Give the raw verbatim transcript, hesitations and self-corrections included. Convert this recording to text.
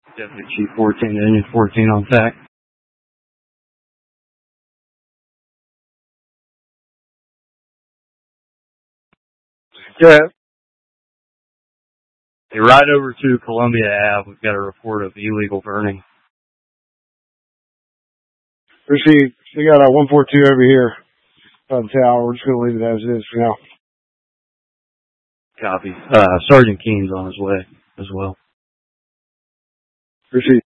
Deputy Chief fourteen, Engine fourteen on T A C. Yeah. Hey, right over to Columbia Avenue. We've got a report of illegal burning. Received. We got a one four two over here by the tower. We're just going to leave it as it is for now. Copy. Uh, Sergeant Keen's on his way as well. Received.